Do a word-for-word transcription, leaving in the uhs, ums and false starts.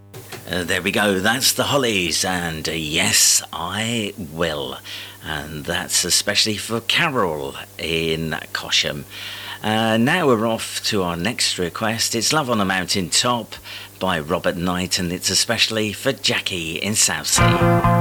Uh, there we go, that's the Hollies, and uh, yes, I will. And that's especially for Carol in Cosham. Uh, now we're off to our next request. It's Love on a Mountain Top by Robert Knight, and it's especially for Jackie in Southsea.